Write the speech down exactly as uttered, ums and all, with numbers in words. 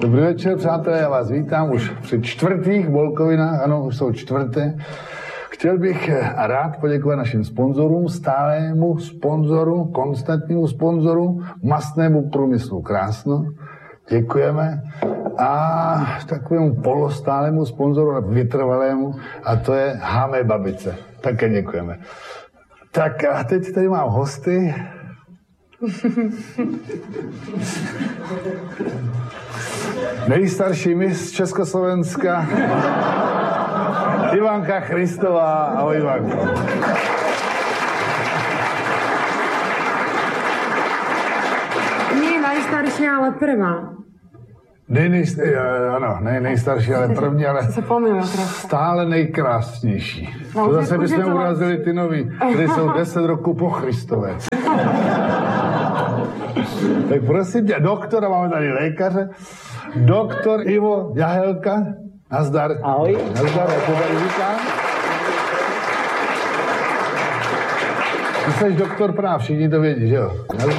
Dobrý večer, přátelé, já vás vítám už při čtvrtých Bolkovinách, ano, už jsou čtvrté. Chtěl bych a rád poděkovat našim sponzorům, stálému sponzoru, konstantnímu sponzoru, mastnému průmyslu Krásno. Děkujeme. A takovému polostálému sponzoru, vytrvalému, a to je H. mé babice. Také děkujeme. Tak a teď tady mám hosty. Nejstarší mis Československa Ivanka Christová. Ahoj, Ivanko. Nie najstaršia, ale prvá. Ne, nejst, ano, ne nejstarší, ale první, ale stále nejkrásnější. No, to zase bychom urazili ty noví, kteří jsou deset roků po Christové. Tak prosím tě, doktora, máme tady lékaře, doktor Ivo Jahelka. Nazdar. Ahoj. Nazdar, já to tady vítám. Ty jsi doktor práv, všichni to vědí, že jo? Nazdar.